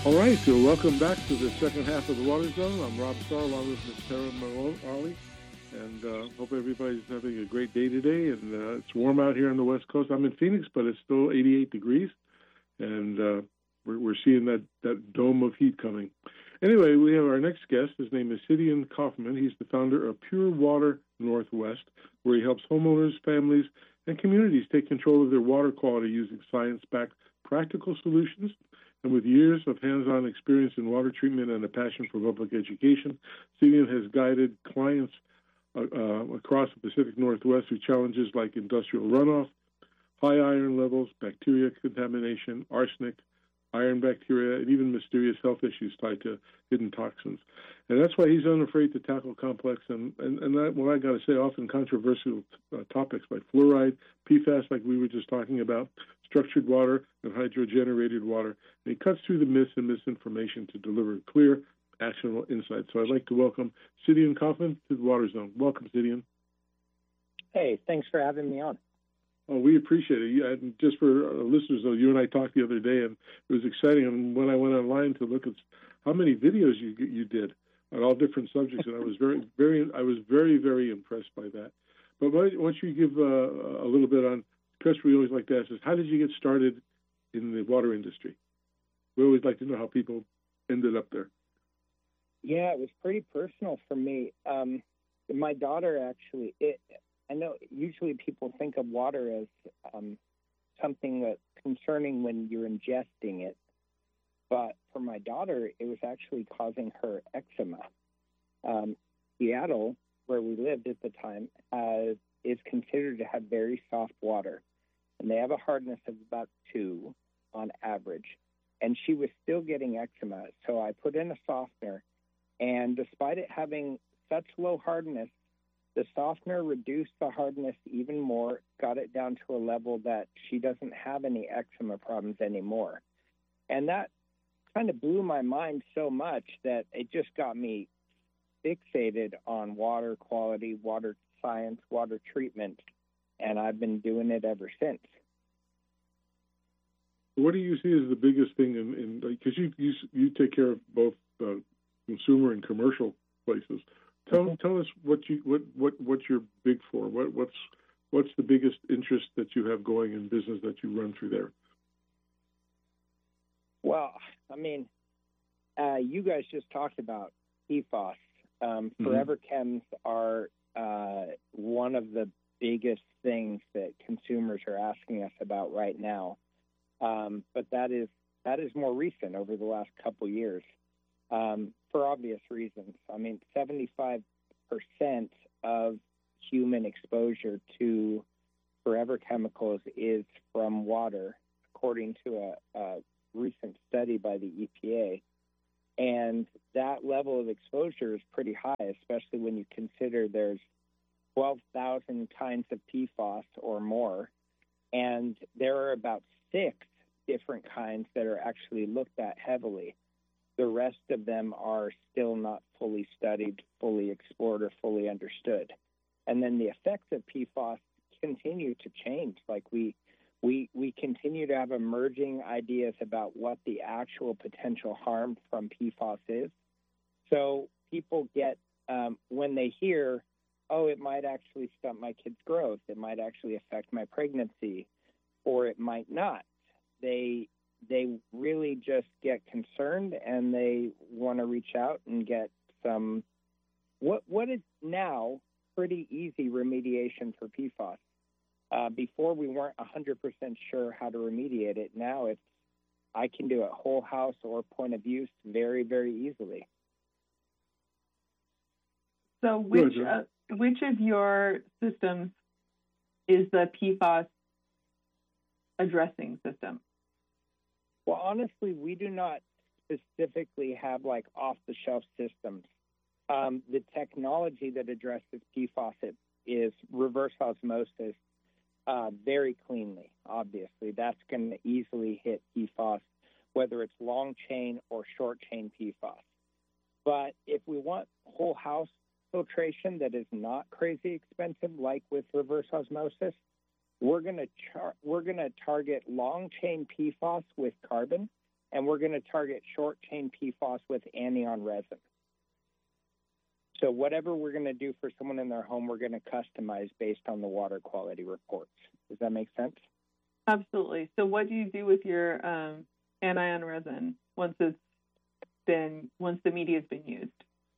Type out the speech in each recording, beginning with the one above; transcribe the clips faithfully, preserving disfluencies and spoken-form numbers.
All right, so welcome back to the second half of the Water Zone. I'm Rob Starr, along with Miz Tara Maloney, and uh, hope everybody's having a great day today. And uh, it's warm out here on the West Coast. I'm in Phoenix, but it's still eighty-eight degrees, and uh, we're, we're seeing that, that dome of heat coming. Anyway, we have our next guest. His name is Sidian Kaufman. He's the founder of Pure Water Northwest, where he helps homeowners, families, and communities take control of their water quality using science-backed practical solutions. And with years of hands-on experience in water treatment and a passion for public education, Sidian has guided clients uh, uh, across the Pacific Northwest through challenges like industrial runoff, high iron levels, bacteria contamination, arsenic, iron bacteria, and even mysterious health issues tied to hidden toxins. And that's why he's unafraid to tackle complex and, and, and that, well, I got to say, often controversial uh, topics like fluoride, P FAS, like we were just talking about, structured water, and hydrogenated water. And he cuts through the myths and misinformation to deliver clear, actionable insights. So I'd like to welcome Sidian Kaufman to the Water Zone. Welcome, Sidian. Hey, thanks for having me on. Oh, we appreciate it. Yeah, and just for our listeners, though, you and I talked the other day, and it was exciting. And when I went online to look at how many videos you you did on all different subjects, and I was very, very, I was very, very impressed by that. But why don't you give uh, a little bit on? The question we always like to ask is, how did you get started in the water industry? We always like to know how people ended up there. Yeah, it was pretty personal for me. Um, my daughter actually. It, I know usually people think of water as um, something that's concerning when you're ingesting it, but for my daughter, it was actually causing her eczema. Um, Seattle, where we lived at the time, uh, is considered to have very soft water, and they have a hardness of about two on average, and she was still getting eczema, so I put in a softener, and despite it having such low hardness, the softener reduced the hardness even more, got it down to a level that she doesn't have any eczema problems anymore. And that kind of blew my mind so much that it just got me fixated on water quality, water science, water treatment, and I've been doing it ever since. What do you see as the biggest thing in, in because you, you you take care of both uh, consumer and commercial places? Tell mm-hmm. tell us what you what, what what you're big for. What what's what's the biggest interest that you have going in business that you run through there? Well, I mean, uh, you guys just talked about P FAS. Um, mm-hmm. Forever Chems are uh, one of the biggest things that consumers are asking us about right now. Um, but that is that is more recent over the last couple years. Um, for obvious reasons. I mean, seventy-five percent of human exposure to forever chemicals is from water, according to a, a recent study by the E P A. And that level of exposure is pretty high, especially when you consider there's twelve thousand kinds of P FAS or more, and there are about six different kinds that are actually looked at heavily. The rest of them are still not fully studied, fully explored, or fully understood. And then the effects of P FAS continue to change. Like we, we, we continue to have emerging ideas about what the actual potential harm from P FAS is. So people get, um, when they hear, oh, it might actually stunt my kid's growth, it might actually affect my pregnancy, or it might not. They they really just get concerned, and they want to reach out and get some what what is now pretty easy remediation for P FAS. Uh, before we weren't one hundred percent sure how to remediate it. Now it's I can do it whole house or point of use very, very easily. So which uh, which of your systems is the P FAS addressing system? Well, honestly, we do not specifically have like off-the-shelf systems. Um, the technology that addresses P FAS is reverse osmosis uh, very cleanly, obviously. That's going to easily hit P FAS, whether it's long-chain or short-chain P FAS. But if we want whole house filtration that is not crazy expensive, like with reverse osmosis, we're going to char- we're going to target long-chain P FAS with carbon, and we're going to target short-chain P FOS with anion resin. So whatever we're going to do for someone in their home, we're going to customize based on the water quality reports. Does that make sense? Absolutely. So what do you do with your um, anion resin once it's been once the media has been used?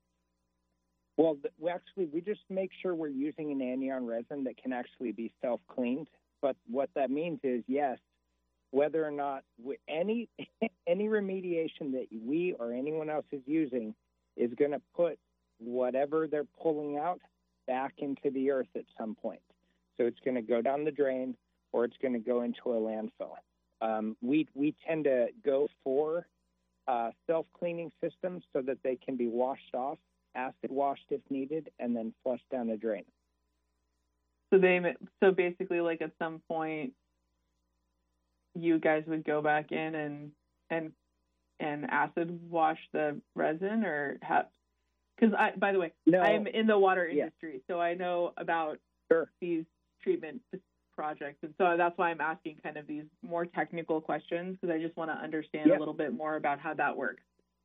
Well, we actually, we just make sure we're using an anion resin that can actually be self-cleaned. But what that means is, yes, whether or not we, any any remediation that we or anyone else is using is going to put whatever they're pulling out back into the earth at some point. So it's going to go down the drain or it's going to go into a landfill. Um, we, we tend to go for uh, self-cleaning systems so that they can be washed off, acid washed if needed, and then flushed down the drain. So they, so basically, like at some point, you guys would go back in and and and acid wash the resin, or have? Because I, by the way, no. I'm in the water industry, yeah. so I know about sure. these treatment projects, and so that's why I'm asking kind of these more technical questions, because I just want to understand yeah. a little bit more about how that works.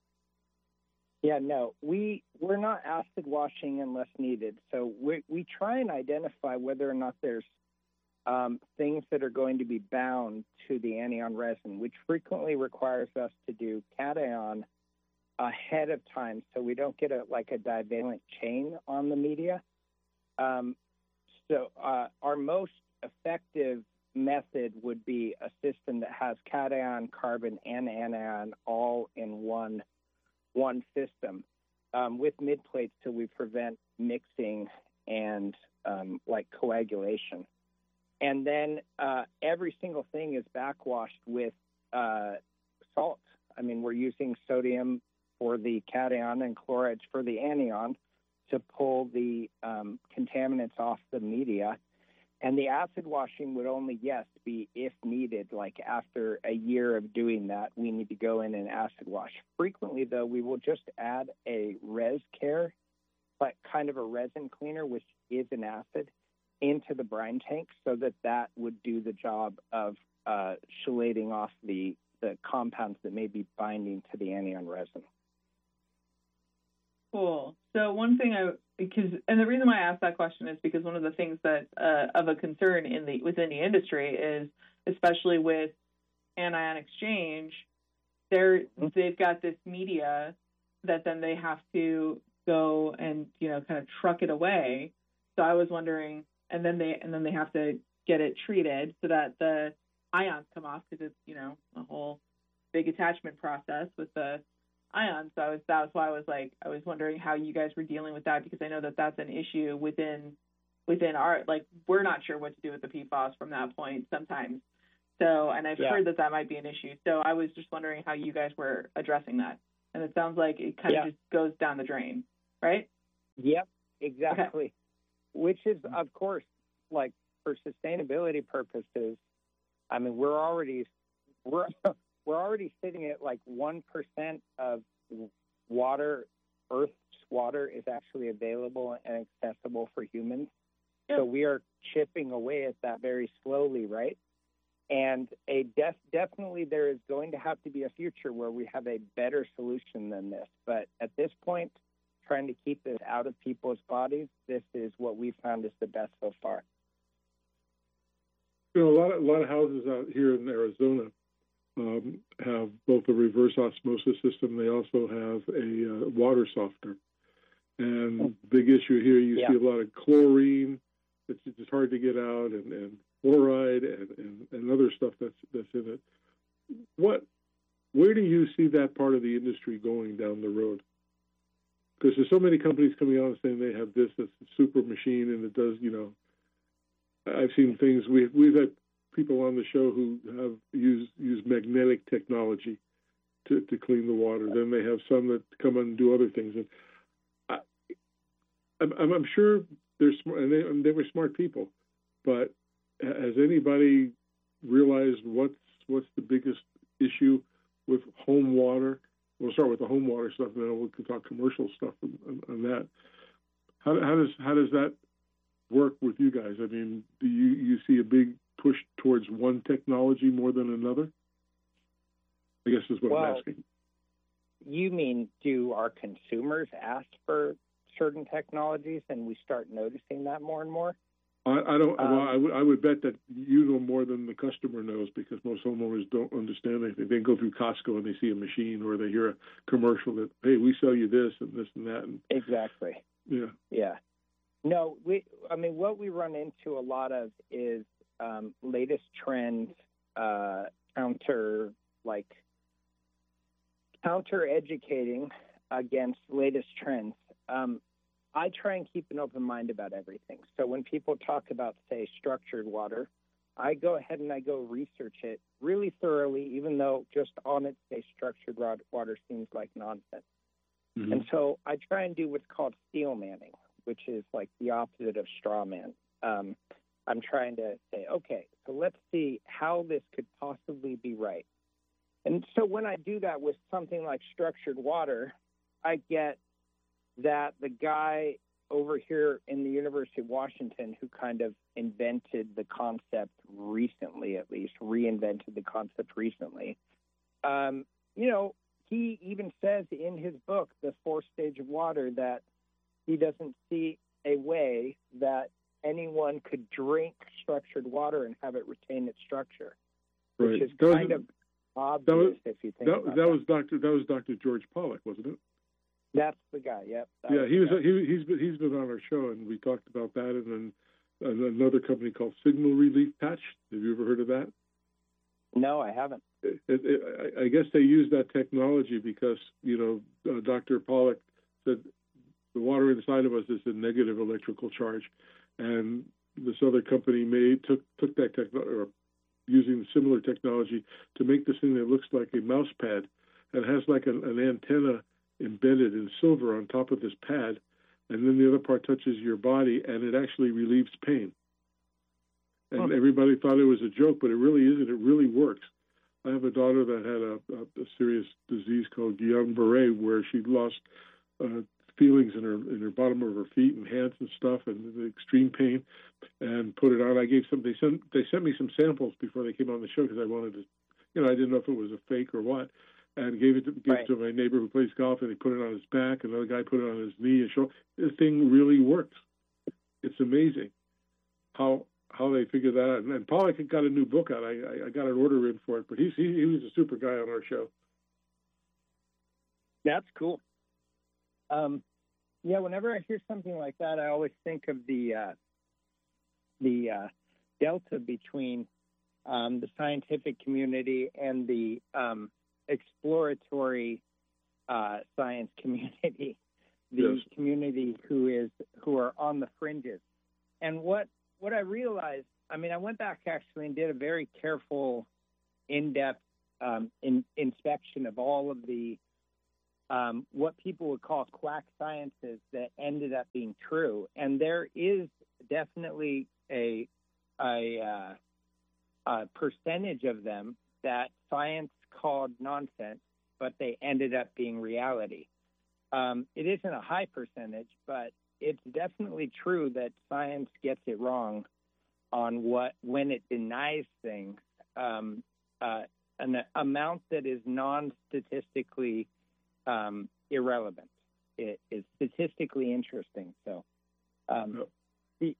Yeah, no, we, we're not acid washing unless needed. So we, we try and identify whether or not there's um, things that are going to be bound to the anion resin, which frequently requires us to do cation ahead of time so we don't get a like a divalent chain on the media. Um, so uh, our most effective method would be a system that has cation, carbon, and anion all in one one system um, with mid plates so we prevent mixing and um, like coagulation. And then uh, every single thing is backwashed with uh, salt. I mean, we're using sodium for the cation and chlorides for the anion to pull the um, contaminants off the media. And the acid washing would only, yes, be if needed, like after a year of doing that, we need to go in and acid wash. Frequently, though, we will just add a res care, but kind of a resin cleaner, which is an acid, into the brine tank so that that would do the job of uh, chelating off the, the compounds that may be binding to the anion resin. Cool. So one thing I, because, and the reason why I asked that question is because one of the things that uh, of a concern in the within the industry is, especially with anion exchange, they're they've got this media that then they have to go and you know kind of truck it away. So I was wondering, and then they and then they have to get it treated so that the ions come off, because it's you know a whole big attachment process with the ions. So I was, that was why I was like, I was wondering how you guys were dealing with that, because I know that that's an issue within, within our, like, we're not sure what to do with the P FOS from that point sometimes. So, and I've yeah. heard that that might be an issue. So I was just wondering how you guys were addressing that. And it sounds like it kind yeah. of just goes down the drain, right? Yep, exactly. Okay. Which is, of course, like for sustainability purposes, I mean, we're already, we're, We're already sitting at like one percent of water, Earth's water is actually available and accessible for humans. Yep. So we are chipping away at that very slowly, right? And a def- definitely there is going to have to be a future where we have a better solution than this. But at this point, trying to keep this out of people's bodies, this is what we found is the best so far. You know, a lot of, a lot of houses out here in Arizona Um, have both a reverse osmosis system. They also have a uh, water softener. And big issue here, you yeah. see a lot of chlorine. It's just hard to get out, and, and fluoride and, and, and other stuff that's that's in it. What, where do you see that part of the industry going down the road? Because there's so many companies coming out and saying they have this, this super machine, and it does, you know, I've seen things, we've, we've had people on the show who have used use magnetic technology to, to clean the water. Then they have some that come and do other things. And I, I'm, I'm sure they're smart, and they, and they were smart people. But has anybody realized what's what's the biggest issue with home water? We'll start with the home water stuff, and then we can talk commercial stuff on, on, on that. How, how does how does that work with you guys? I mean, do you, you see a big push towards one technology more than another? I guess is what well, I'm asking. You mean, do our consumers ask for certain technologies and we start noticing that more and more? I, I don't. Um, well, I would. I would bet that you know more than the customer knows, because most homeowners don't understand anything. They go through Costco and they see a machine, or they hear a commercial that, hey, we sell you this and this and that. And, exactly. yeah. Yeah. No, we. I mean, what we run into a lot of is um, latest trends, uh, counter like counter educating against latest trends. Um, I try and keep an open mind about everything. So when people talk about, say, structured water, I go ahead and I go research it really thoroughly, even though just on its face, structured water seems like nonsense. Mm-hmm. And so I try and do what's called steel manning, which is like the opposite of straw man. Um, I'm trying to say, okay, so let's see how this could possibly be right. And so when I do that with something like structured water, I get that the guy over here in the University of Washington who kind of invented the concept recently, at least reinvented the concept recently, um, you know, he even says in his book, The Fourth Stage of Water, that he doesn't see a way that anyone could drink structured water and have it retain its structure, right. which is that kind was, of obvious that was, if you think that, about that. That was Doctor That was Doctor George Pollack, wasn't it? That's the guy. Yep. Yeah, was he was. guy. He, he's been. He's been on our show, and we talked about that, and then another company called Signal Relief Patch. Have you ever heard of that? No, I haven't. It, it, I guess they use that technology because, you know, uh, Doctor Pollack said the water inside of us is a negative electrical charge, and this other company made took took that technology, or using similar technology, to make this thing that looks like a mouse pad and has like an, an antenna embedded in silver on top of this pad, and then the other part touches your body, and it actually relieves pain. And huh. everybody thought it was a joke, but it really isn't. It really works. I have a daughter that had a, a, a serious disease called Guillain-Barré, where she lost uh, feelings in her in her bottom of her feet and hands and stuff, and the extreme pain, and put it on. I gave some. They sent they sent me some samples before they came on the show because I wanted to, you know, I didn't know if it was a fake or what. And gave it to, gave right. it to my neighbor who plays golf, and he put it on his back. Another guy put it on his knee and shoulder. The thing really works. It's amazing how how they figure that out. And, and Pollack got a new book out. I, I, I got an order in for it, but he's he, he was a super guy on our show. That's cool. Um, yeah, whenever I hear something like that, I always think of the uh, the uh, delta between um, the scientific community and the um, exploratory uh, science community, the yes. community who is who are on the fringes. And what what I realized, I mean, I went back actually and did a very careful, in-depth um, in, inspection of all of the um, what people would call quack sciences that ended up being true. And there is definitely a a, uh, a percentage of them that science called nonsense, but they ended up being reality. Um, it isn't a high percentage, but it's definitely true that science gets it wrong on what when it denies things, um, uh, an amount that is non-statistically um, irrelevant. It is statistically interesting. So um, no. the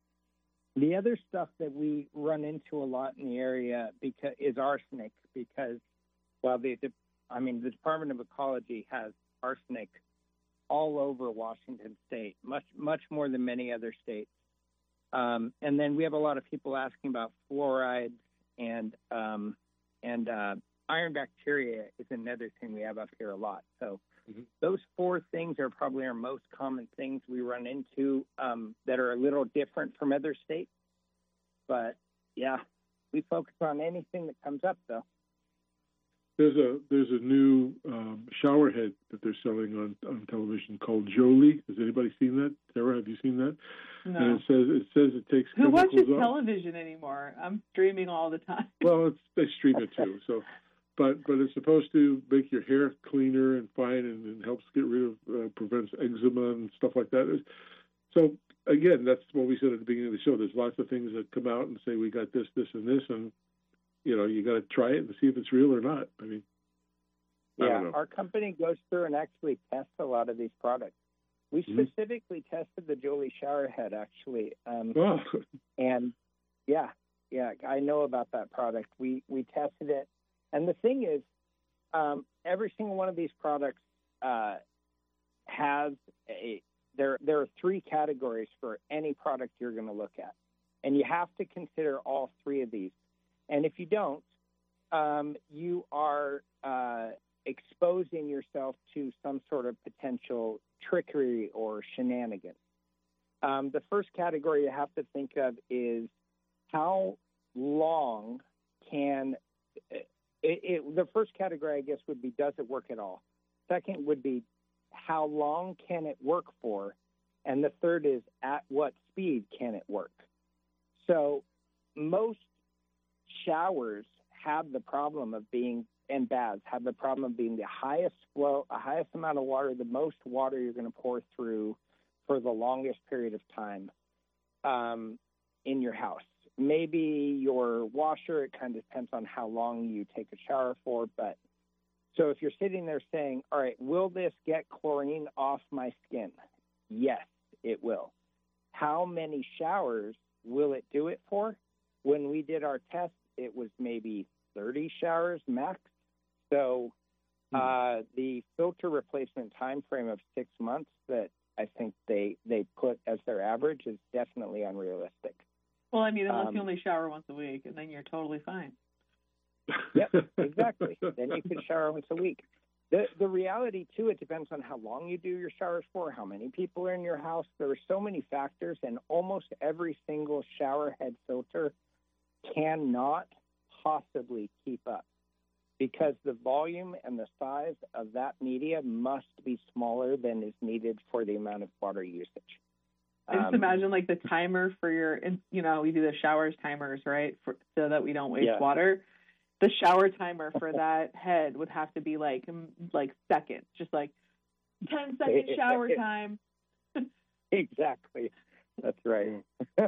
the other stuff that we run into a lot in the area because is arsenic, because well, the, the I mean the Department of Ecology has arsenic all over Washington State, much much more than many other states. Um, and then we have a lot of people asking about fluorides and um, and uh, iron bacteria is another thing we have up here a lot. So mm-hmm. those four things are probably our most common things we run into um, that are a little different from other states. But yeah, we focus on anything that comes up, though. There's a there's a new um, shower head that they're selling on, on television called Jolie. Has anybody seen that? Sarah, have you seen that? No. And it says it says it takes Who chemicals watches off. television anymore? I'm streaming all the time. Well, it's, they stream it too. So, but but it's supposed to make your hair cleaner and fine, and, and helps get rid of uh, prevents eczema and stuff like that. So again, that's what we said at the beginning of the show. There's lots of things that come out and say we got this, this, and this, and you know, you got to try it and see if it's real or not. I mean, our company goes through and actually tests a lot of these products. We specifically mm-hmm. tested the Jolie shower head, actually. Um, oh. And, yeah, yeah, I know about that product. We we tested it. And the thing is, um, every single one of these products uh, has a there, – there are three categories for any product you're going to look at. And you have to consider all three of these. And if you don't, um, you are uh, exposing yourself to some sort of potential trickery or shenanigans. Um, the first category you have to think of is how long can it, it, the first category, I guess, would be, does it work at all? Second would be, how long can it work for? And the third is, at what speed can it work? So most showers have the problem of being, and baths have the problem of being the highest flow, the highest amount of water, the most water you're going to pour through for the longest period of time um, in your house. Maybe your washer, it kind of depends on how long you take a shower for. But so if you're sitting there saying, all right, will this get chlorine off my skin? Yes, it will. How many showers will it do it for? When we did our test, it was maybe thirty showers max. So uh, the filter replacement time frame of six months that I think they they put as their average is definitely unrealistic. Well, I mean, unless um, you only shower once a week, and then you're totally fine. Yep, exactly. Then you can shower once a week. The the reality, too, it depends on how long you do your showers for, how many people are in your house. There are so many factors, and almost every single shower head filter cannot possibly keep up because the volume and the size of that media must be smaller than is needed for the amount of water usage. I just um, imagine like the timer for your, you know, we do the showers timers, right, for, so that we don't waste yeah. water. The shower timer for that head would have to be like like seconds, just like ten second shower time. Exactly. That's right.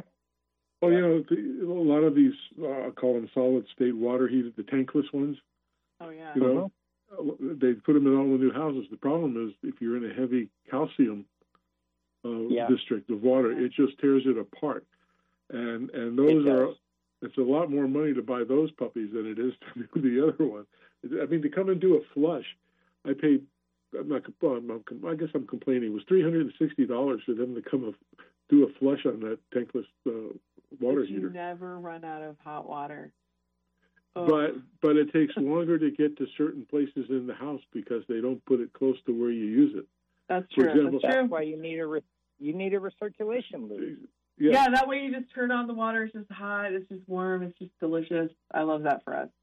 Well, you know, the, a lot of these, uh, I call them solid state water heated, the tankless ones. Oh, yeah. You know, uh-huh. They put them in all the new houses. The problem is if you're in a heavy calcium uh, yeah. district of water, yeah. it just tears it apart. And and those are, it's a lot more money to buy those puppies than it is to do the other one. I mean, to come and do a flush, I paid, I'm not, I'm, I'm, I guess I'm complaining, it was three hundred sixty dollars for them to come a, do a flush on that tankless uh, water but you heater. You never run out of hot water. Oh. But but it takes longer to get to certain places in the house because they don't put it close to where you use it. That's For true. Example, That's, true. That's why you need a re- you need a recirculation loop. Yeah. yeah, that way you just turn on the water. It's just hot. It's just warm. It's just delicious. I love that for us.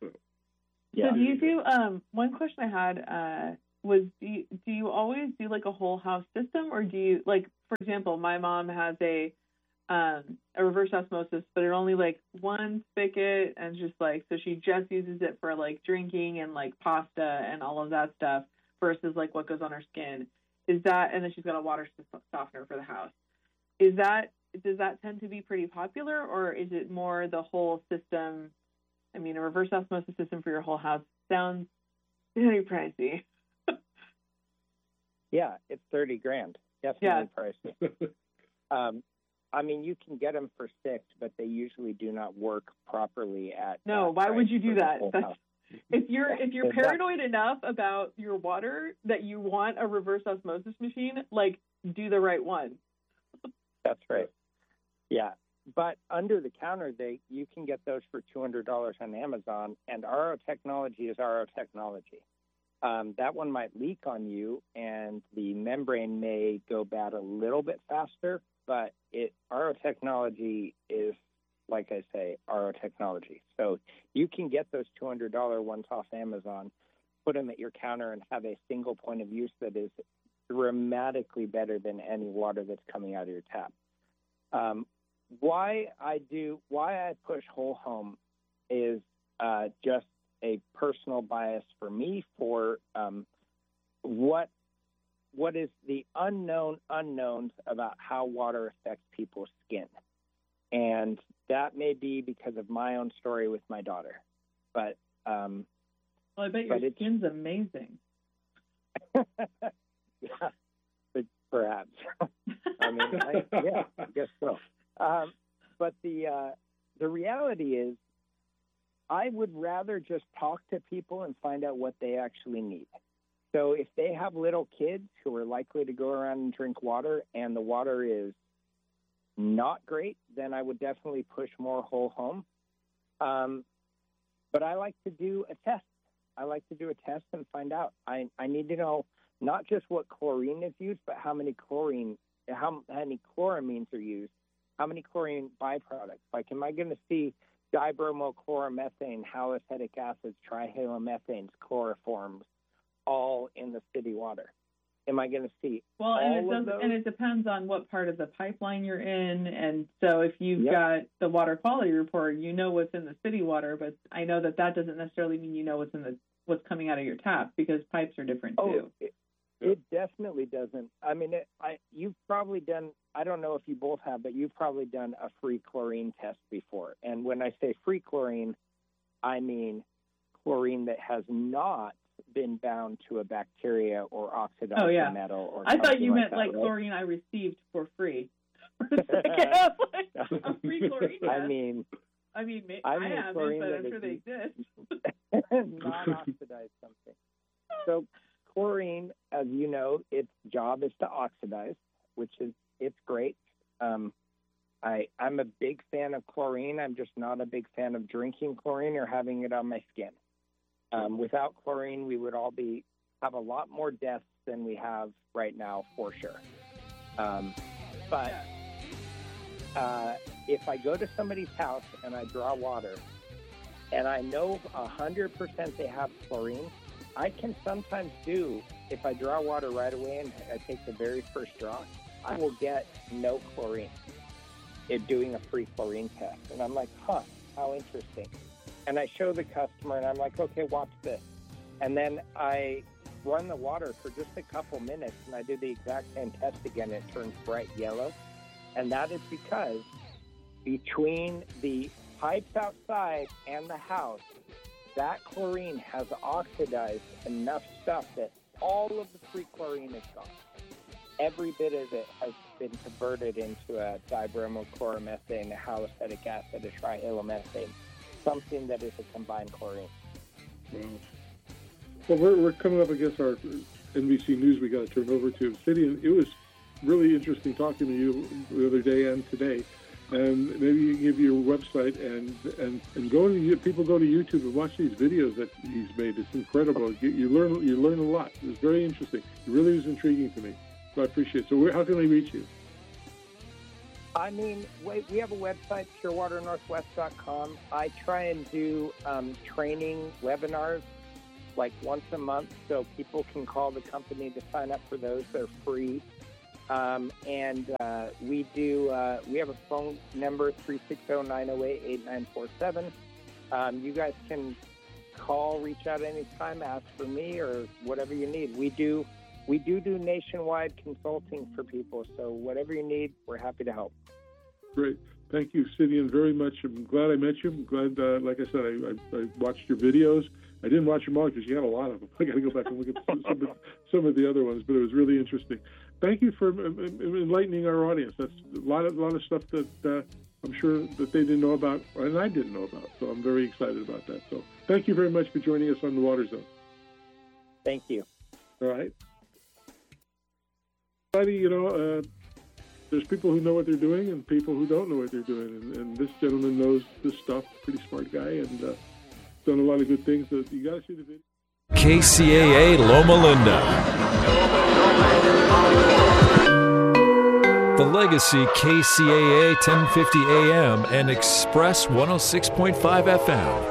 Yeah. So do you do? Um, one question I had uh, was: do you, do you always do like a whole house system, or do you like, for example, my mom has a um, a reverse osmosis, but it only like one spigot, and just like so she just uses it for like drinking and like pasta and all of that stuff, versus like what goes on her skin. Is that, and then she's got a water softener for the house. Is that, does that tend to be pretty popular, or is it more the whole system? I mean, a reverse osmosis system for your whole house sounds very pricey. Yeah, it's thirty grand. Definitely yeah. pricey. um, I mean, you can get them for six, but they usually do not work properly at. No, why would you do that? That's, if you're if you're paranoid enough about your water that you want a reverse osmosis machine, like do the right one. That's right. Yeah, but under the counter, they you can get those for two hundred dollars on Amazon, and R O technology is R O technology. Um, that one might leak on you, and the membrane may go bad a little bit faster, but it R O technology is, like I say, R O technology. So you can get those two hundred dollars ones off Amazon, put them at your counter, and have a single point of use that is dramatically better than any water that's coming out of your tap. Um, why I do, why I push whole home is uh, just a personal bias for me for um, what what is the unknown unknowns about how water affects people's skin. And that may be because of my own story with my daughter. But um, well, I bet your skin's amazing. Yeah, but perhaps. I mean, I, yeah, I guess so. Um, but the uh, the reality is, I would rather just talk to people and find out what they actually need. So if they have little kids who are likely to go around and drink water, and the water is not great, then I would definitely push more whole home. Um, but I like to do a test. I like to do a test and find out. I, I need to know not just what chlorine is used, but how many chlorine, how many chloramines are used, how many chlorine byproducts. Like, am I going to see dibromochloromethane, haloacetic acids, trihalomethanes, chloroforms, all in the city water? Am I going to see well, all and it of does, those? and it depends on what part of the pipeline you're in. And so, if you've Yep. got the water quality report, you know what's in the city water. But I know that that doesn't necessarily mean you know what's in the what's coming out of your tap, because pipes are different Oh, too. it, it definitely doesn't. I mean, it, I you've probably done. I don't know if you both have, but you've probably done a free chlorine test before. And when I say free chlorine, I mean chlorine that has not been bound to a bacteria or oxidized Oh, yeah. metal. Or I thought you something meant that, like right? chlorine I received for free. For a second, I was like, a free chlorine test. I mean, I mean, may, I I, mean haven't, chlorine but that I'm sure is- they exist. non-oxidized something. So chlorine, as you know, its job is to oxidize, which is it's great. Um, I I'm a big fan of chlorine. I'm just not a big fan of drinking chlorine or having it on my skin. Um, without chlorine, we would all be have a lot more deaths than we have right now, for sure. Um, but uh, if I go to somebody's house and I draw water, and I know one hundred percent they have chlorine, I can sometimes do, if I draw water right away and I take the very first draw, I will get no chlorine in doing a free chlorine test. And I'm like, huh, how interesting. And I show the customer, and I'm like, okay, watch this. And then I run the water for just a couple minutes, and I do the exact same test again, and it turns bright yellow. And that is because between the pipes outside and the house, that chlorine has oxidized enough stuff that all of the free chlorine is gone. Every bit of it has been converted into a dibromochloromethane, a haloacetic acid, a trihalomethane, something that is a combined chlorine. Wow. Well, we're, we're coming up against our N B C News we got to turn over to. City, it was really interesting talking to you the other day and today. And maybe you can give your website and and and go to people go to YouTube and watch these videos that he's made. It's incredible. You, you learn you learn a lot. It was very interesting. It really was intriguing to me. So I appreciate it. So where, how can we reach you? I mean, we, we have a website, pure water northwest dot com. I try and do um, training webinars like once a month, so people can call the company to sign up for those. They're free. Um, and uh, we do. Uh, we have a phone number, three six zero, nine zero eight, eight nine four seven. Um, you guys can call, reach out anytime, ask for me or whatever you need. We do. We do do nationwide consulting for people, so whatever you need, we're happy to help. Great. Thank you, Sidian, very much. I'm glad I met you. I'm glad, uh, like I said, I, I, I watched your videos. I didn't watch them all because you had a lot of them. I got to go back and look at some, some, of, some of the other ones, but it was really interesting. Thank you for enlightening our audience. That's a lot of, a lot of stuff that uh, I'm sure that they didn't know about, and I didn't know about. So I'm very excited about that. So thank you very much for joining us on The Water Zone. Thank you. All right. You know, uh, there's people who know what they're doing and people who don't know what they're doing. And, and this gentleman knows this stuff, pretty smart guy, and uh, done a lot of good things. So you got to see the video. K C A A Loma Linda. The Legacy K C A A ten fifty A M and Express one oh six point five F M.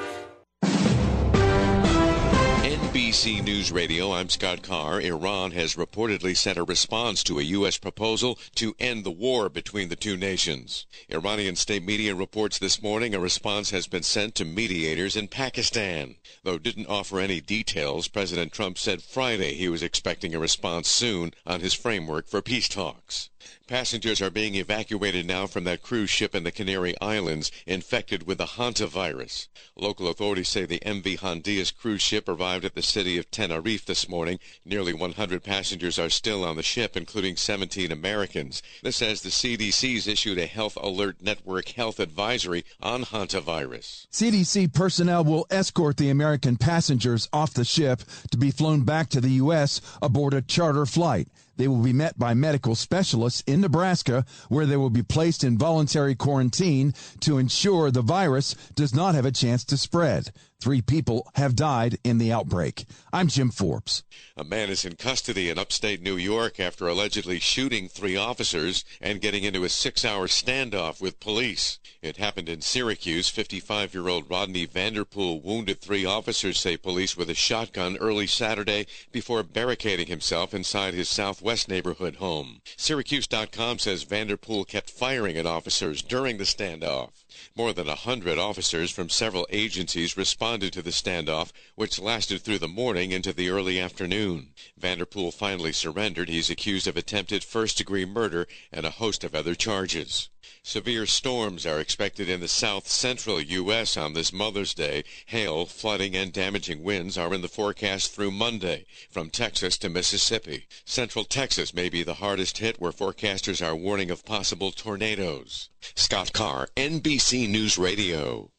N B C News Radio, I'm Scott Carr. Iran has reportedly sent a response to a U S proposal to end the war between the two nations. Iranian state media reports this morning a response has been sent to mediators in Pakistan. Though didn't offer any details, President Trump said Friday he was expecting a response soon on his framework for peace talks. Passengers are being evacuated now from that cruise ship in the Canary Islands infected with the hantavirus. Local authorities say the M V Hondias cruise ship arrived at the city of Tenerife this morning. Nearly one hundred passengers are still on the ship, including seventeen Americans. This as the C D C's issued a Health Alert Network health advisory on hantavirus. C D C personnel will escort the American passengers off the ship to be flown back to the U S aboard a charter flight. They will be met by medical specialists in Nebraska, where they will be placed in voluntary quarantine to ensure the virus does not have a chance to spread. Three people have died in the outbreak. I'm Jim Forbes. A man is in custody in upstate New York after allegedly shooting three officers and getting into a six-hour standoff with police. It happened in Syracuse. fifty-five-year-old Rodney Vanderpool wounded three officers, say police, with a shotgun early Saturday before barricading himself inside his Southwest neighborhood home. Syracuse dot com says Vanderpool kept firing at officers during the standoff. More than a hundred officers from several agencies responded to the standoff, which lasted through the morning into the early afternoon. Vanderpool finally surrendered. He's accused of attempted first-degree murder and a host of other charges. Severe storms are expected in the south-central U S on this Mother's Day. Hail, flooding, and damaging winds are in the forecast through Monday, from Texas to Mississippi. Central Texas may be the hardest hit, where forecasters are warning of possible tornadoes. Scott Carr, N B C News Radio.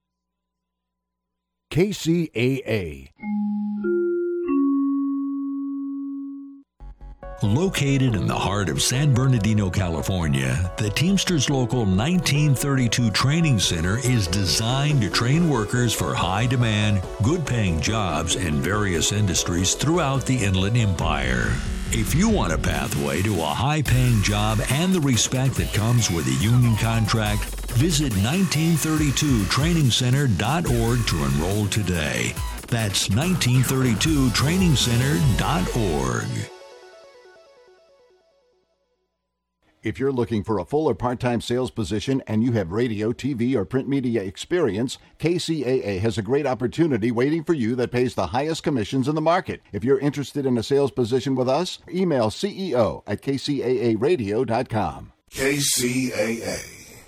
K C A A. Located in the heart of San Bernardino, California, the Teamsters Local nineteen thirty-two Training Center is designed to train workers for high-demand, good-paying jobs in various industries throughout the Inland Empire. If you want a pathway to a high-paying job and the respect that comes with a union contract, visit nineteen thirty-two training center dot org to enroll today. That's nineteen thirty-two training center dot org. If you're looking for a full or part-time sales position and you have radio, T V, or print media experience, K C A A has a great opportunity waiting for you that pays the highest commissions in the market. If you're interested in a sales position with us, email C E O at K C A A radio dot com. K C A A.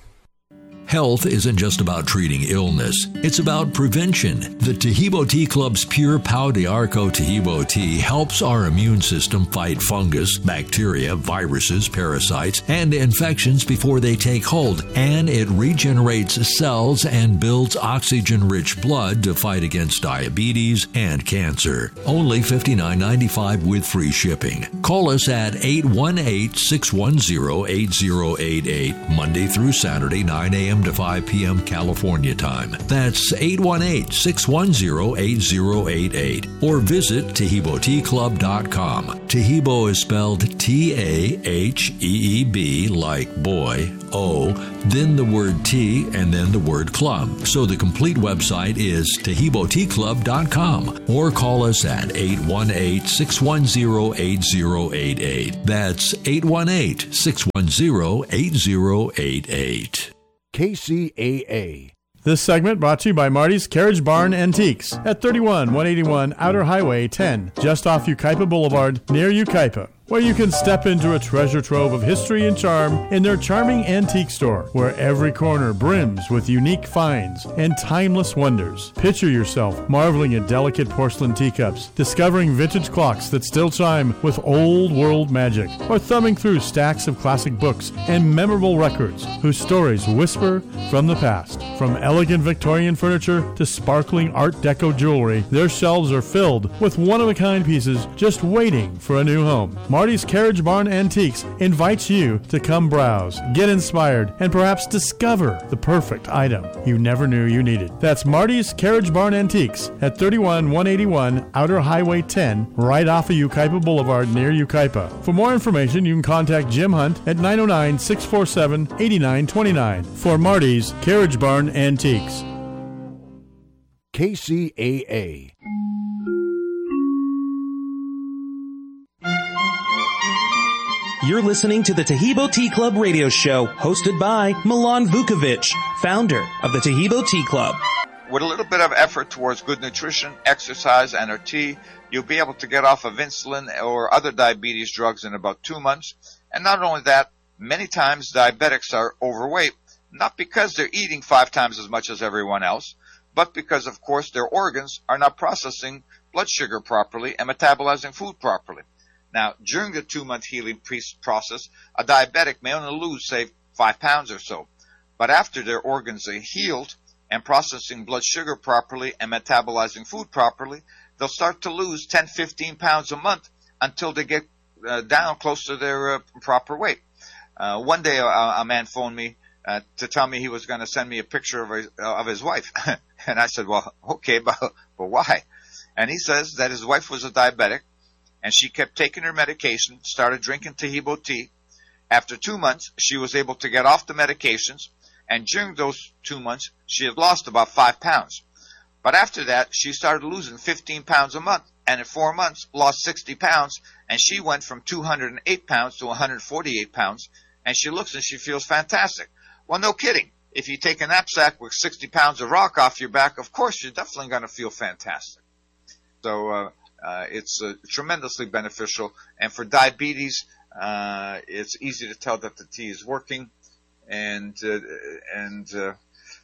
Health isn't just about treating illness, it's about prevention. The Tahibo Tea Club's Pure Pau de Arco Tahibo tea helps our immune system fight fungus, bacteria, viruses, parasites, and infections before they take hold, and it regenerates cells and builds oxygen-rich blood to fight against diabetes and cancer. Only fifty-nine ninety-five with free shipping. Call us at eight one eight, six one zero, eight zero eight eight, Monday through Saturday, nine a.m. to five p.m. California time. That's eight one eight, six one zero, eight zero eight eight. Or visit Tahibo Tea Club dot com. Tahibo is spelled T A H E E B like boy, O, then the word tea, and then the word club. So the complete website is Tahibo Tea Club dot com. Or call us at eight one eight, six one zero, eight zero eight eight. That's eight one eight, six one zero, eight zero eight eight. K C A A. This segment brought to you by Marty's Carriage Barn Antiques at thirty-one one eighty-one Outer Highway ten, just off Yucaipa Boulevard, near Yucaipa, where you can step into a treasure trove of history and charm in their charming antique store, where every corner brims with unique finds and timeless wonders. Picture yourself marveling at delicate porcelain teacups, discovering vintage clocks that still chime with old-world magic, or thumbing through stacks of classic books and memorable records whose stories whisper from the past. From elegant Victorian furniture to sparkling Art Deco jewelry, their shelves are filled with one-of-a-kind pieces just waiting for a new home. Marty's Carriage Barn Antiques invites you to come browse, get inspired, and perhaps discover the perfect item you never knew you needed. That's Marty's Carriage Barn Antiques at thirty-one one eighty-one Outer Highway ten, right off of Yucaipa Boulevard near Yucaipa. For more information, you can contact Jim Hunt at nine oh nine, six four seven, eight nine two nine for Marty's Carriage Barn Antiques. K C A A. You're listening to the Tahibo Tea Club radio show, hosted by Milan Vukovic, founder of the Tahibo Tea Club. With a little bit of effort towards good nutrition, exercise, and a tea, you'll be able to get off of insulin or other diabetes drugs in about two months And not only that, many times diabetics are overweight, not because they're eating five times as much as everyone else, but because, of course, their organs are not processing blood sugar properly and metabolizing food properly. Now, during the two-month healing process, a diabetic may only lose, say, five pounds or so. But after their organs are healed and processing blood sugar properly and metabolizing food properly, they'll start to lose ten, fifteen pounds a month until they get uh, down close to their uh, proper weight. Uh, one day, a, a man phoned me uh, to tell me he was going to send me a picture of his, uh, of his wife. And I said, well, okay, but, but why? And he says that his wife was a diabetic, and she kept taking her medication, started drinking Taheebo tea. After two months, she was able to get off the medications, and during those two months, she had lost about five pounds. But after that, she started losing fifteen pounds a month, and in four months, lost sixty pounds, and she went from two hundred eight pounds to one hundred forty-eight pounds, and she looks and she feels fantastic. Well, no kidding. If you take a knapsack with sixty pounds of rock off your back, of course, you're definitely going to feel fantastic. So uh, uh, it's uh, tremendously beneficial. And for diabetes, uh, it's easy to tell that the tea is working, and uh, and uh,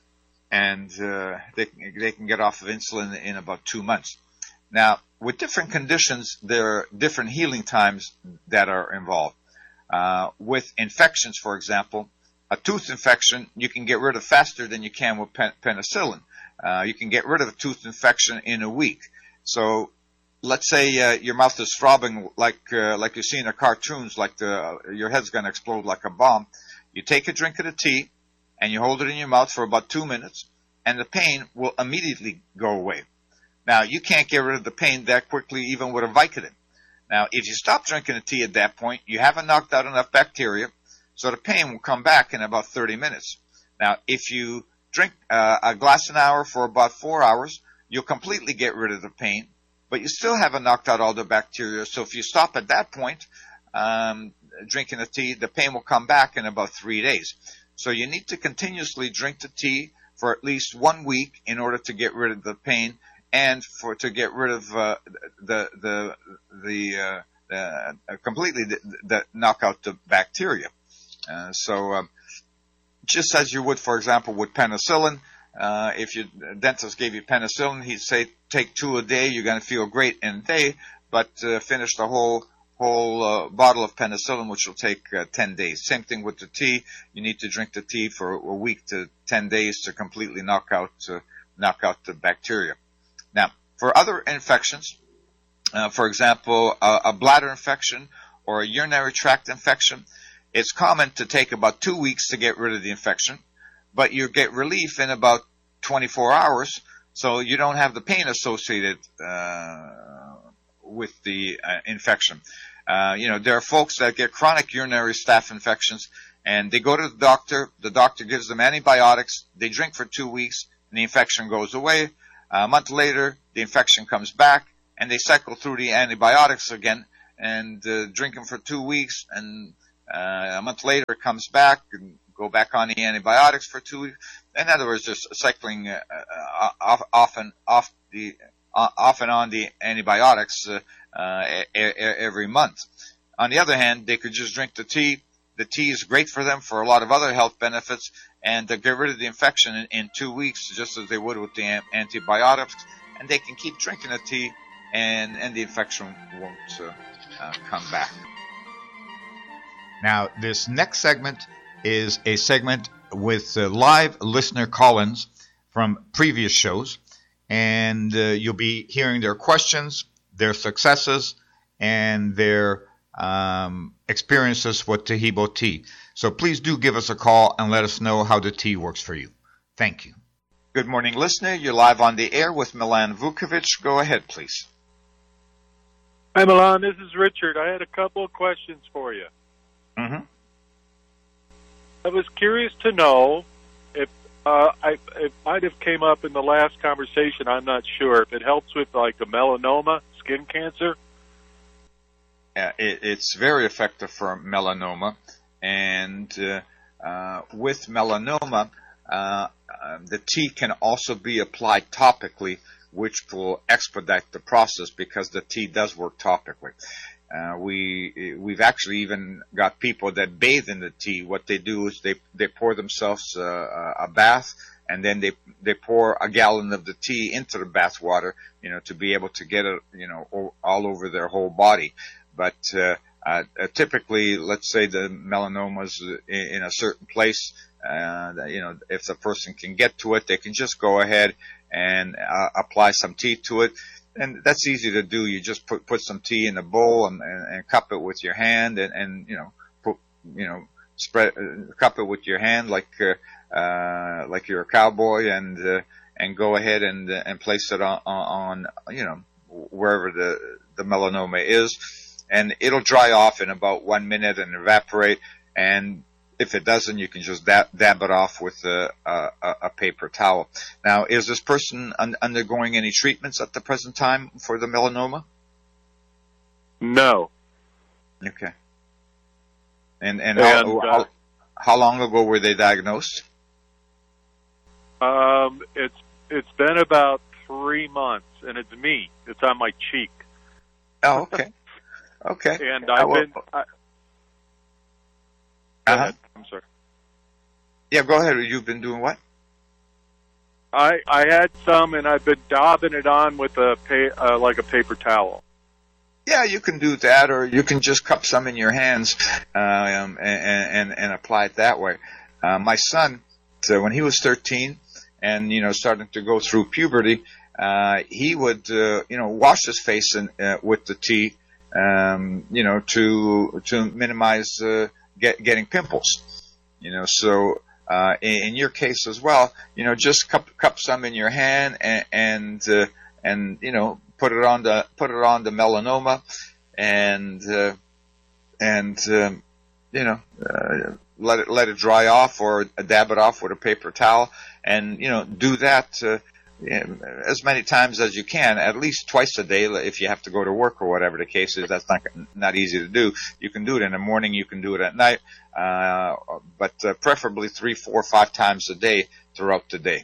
and uh, they they can get off of insulin in about two months. Now, with different conditions, there are different healing times that are involved. Uh, with infections, for example, a tooth infection you can get rid of faster than you can with pen- penicillin. Uh, you can get rid of a tooth infection in a week. So, let's say uh, your mouth is throbbing like uh, like you see in the cartoons, like the uh, your head's going to explode like a bomb. You take a drink of the tea and you hold it in your mouth for about two minutes, and the pain will immediately go away. Now, you can't get rid of the pain that quickly, even with a Vicodin. Now, if you stop drinking the tea at that point, you haven't knocked out enough bacteria, so the pain will come back in about thirty minutes. Now, if you drink uh, a glass an hour for about four hours, you'll completely get rid of the pain, but you still haven't knocked out all the bacteria. So if you stop at that point, um, drinking the tea, the pain will come back in about three days. So you need to continuously drink the tea for at least one week in order to get rid of the pain and for to get rid of uh, the the the uh, uh, completely the, the knock out the bacteria. Uh, so um, just as you would, for example, with penicillin, uh, if your dentist gave you penicillin, he'd say take two a day. You're going to feel great in a day, but uh, finish the whole whole uh, bottle of penicillin, which will take uh, ten days. Same thing with the tea. You need to drink the tea for a week to ten days to completely knock out uh, knock out the bacteria. Now, for other infections, uh, for example, a, a bladder infection or a urinary tract infection, it's common to take about two weeks to get rid of the infection, but you get relief in about twenty-four hours, so you don't have the pain associated uh, with the uh, infection. Uh, you know, there are folks that get chronic urinary staph infections, and they go to the doctor, the doctor gives them antibiotics, they drink for two weeks, and the infection goes away. A month later, the infection comes back, and they cycle through the antibiotics again, and uh, drink them for two weeks, and uh, a month later it comes back, and go back on the antibiotics for two weeks. In other words, just cycling uh, uh, off, off and off the uh, off and on the antibiotics uh, uh, every month. On the other hand, they could just drink the tea. The tea is great for them for a lot of other health benefits, and they get rid of the infection in, in two weeks, just as they would with the an- antibiotics, and they can keep drinking the tea, and, and the infection won't uh, uh, come back. Now, this next segment is a segment with uh, live listener call-ins from previous shows, and uh, you'll be hearing their questions, their successes, and their um, experiences with Taheebo tea. So please do give us a call and let us know how the tea works for you. Thank you. Good morning, listener. You're live on the air with Milan Vukovic. Go ahead, please. Hi, Milan. This is Richard. I had a couple of questions for you. Mm-hmm. I was curious to know if uh, I, it might have came up in the last conversation. I'm not sure if it helps with like the melanoma, skin cancer. Uh, it, it's very effective for melanoma, and uh, uh, with melanoma, uh, uh, the tea can also be applied topically, which will expedite the process because the tea does work topically. Uh, we we've actually even got people that bathe in the tea. What they do is they they pour themselves uh, a bath, and then they they pour a gallon of the tea into the bath water, you know, to be able to get it, you know, all over their whole body. But uh, uh, typically, let's say the melanoma's in, in a certain place, uh, you know, if the person can get to it, they can just go ahead and uh, apply some tea to it. And that's easy to do. You just put put some tea in a bowl and, and, and cup it with your hand, and, and you know, put you know, spread uh, cup it with your hand like uh, uh, like you're a cowboy, and uh, and go ahead and uh, and place it on, on you know wherever the the melanoma is, and it'll dry off in about one minute and evaporate. And if it doesn't, you can just dab, dab it off with a, a, a paper towel. Now, is this person un- undergoing any treatments at the present time for the melanoma? No. Okay. And and, and how, uh, how, how long ago were they diagnosed? Um, it's it's been about three months, and it's me. It's on my cheek. Oh, okay. Okay. And I've will, been. I, Go uh-huh. ahead. I'm sorry. Yeah, go ahead. You've been doing what? I I had some, and I've been daubing it on with a pa- uh, like a paper towel. Yeah, you can do that, or you can just cup some in your hands um, and, and and apply it that way. Uh, my son, so when he was thirteen, and you know, starting to go through puberty, uh, he would uh, you know wash his face in, uh, with the tea, um, you know, to to minimize uh, get, getting pimples. You know, so uh, in, in your case as well, you know, just cup cup some in your hand and and, uh, and you know put it on the put it on the melanoma, and uh, and um, you know uh, let it let it dry off, or dab it off with a paper towel, and you know do that uh, as many times as you can, at least twice a day. If you have to go to work or whatever the case is, that's not not easy to do. You can do it in the morning, you can do it at night. Uh, but uh, preferably three, four, five times a day throughout the day.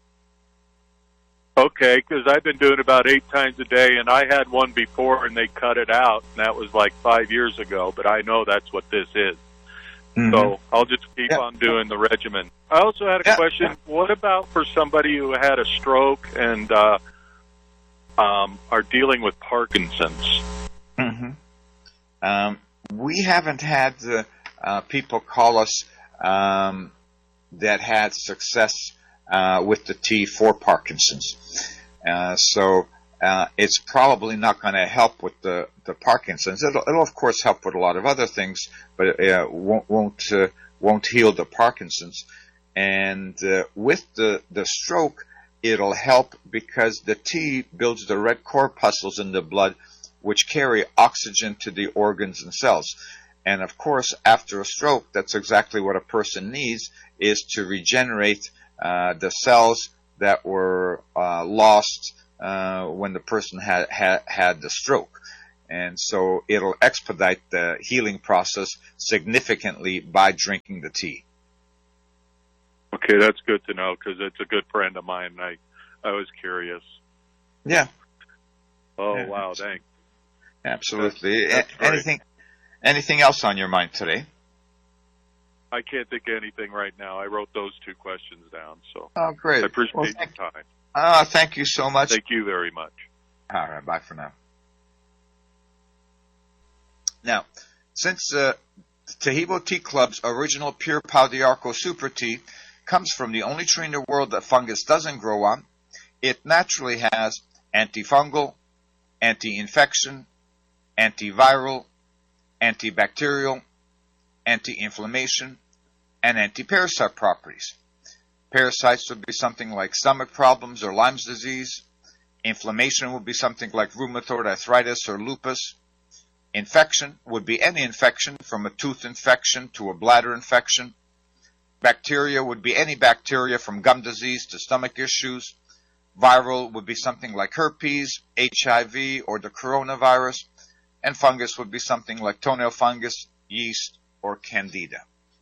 Okay, because I've been doing about eight times a day, and I had one before, and they cut it out, and that was like five years ago, but I know that's what this is. Mm-hmm. So I'll just keep yeah. on doing the regimen. I also had a yeah. question. What about for somebody who had a stroke and uh, um, are dealing with Parkinson's? Mm-hmm. Um, we haven't had... Uh, Uh, people call us um, that had success uh, with the tea for Parkinson's. Uh, so uh, it's probably not going to help with the, the Parkinson's. It'll, it'll of course help with a lot of other things, but it uh, won't won't uh, won't heal the Parkinson's. And uh, with the the stroke, it'll help because the tea builds the red corpuscles in the blood, which carry oxygen to the organs and cells. And of course, after a stroke, that's exactly what a person needs, is to regenerate uh, the cells that were uh, lost uh, when the person had, had had the stroke. And so it'll expedite the healing process significantly by drinking the tea. Okay, that's good to know because it's a good friend of mine. I I was curious. Yeah. Oh, yeah. Wow, thanks. Absolutely. That's, that's anything Anything else on your mind today? I can't think of anything right now. I wrote those two questions down. So oh, great. I appreciate well, your time. Uh, thank you so much. Thank you very much. All right, bye for now. Now, since uh, Taheebo Tea Club's original Pure Pau d'Arco Super Tea comes from the only tree in the world that fungus doesn't grow on, it naturally has antifungal, anti-infection, antiviral, antibacterial, anti-inflammation, and anti-parasite properties. Parasites would be something like stomach problems or Lyme's disease. Inflammation would be something like rheumatoid arthritis or lupus. Infection would be any infection from a tooth infection to a bladder infection. Bacteria would be any bacteria from gum disease to stomach issues. Viral would be something like herpes, H I V, or the coronavirus. And fungus would be something like toenail fungus, yeast, or candida.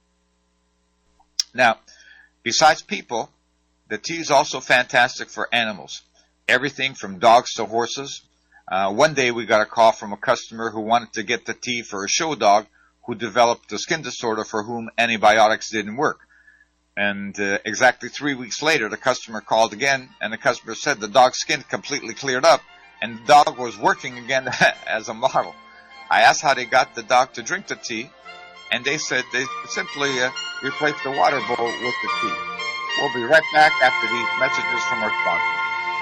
Now, besides people, the tea is also fantastic for animals. Everything from dogs to horses, Uh, one day we got a call from a customer who wanted to get the tea for a show dog who developed a skin disorder for whom antibiotics didn't work. And uh, exactly three weeks later, the customer called again, and the customer said the dog's skin completely cleared up, and the dog was working again as a model. I asked how they got the dog to drink the tea, and they said they simply uh, replaced the water bowl with the tea. We'll be right back after these messages from our sponsors.